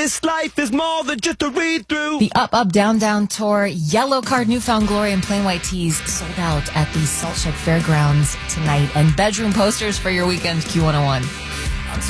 This life is more than just a read-through. The Up, Up, Down, Down tour, Yellow Card, Newfound Glory, and Plain White Tees sold out at the Salt Shed Fairgrounds tonight. And bedroom posters for your weekend, Q101.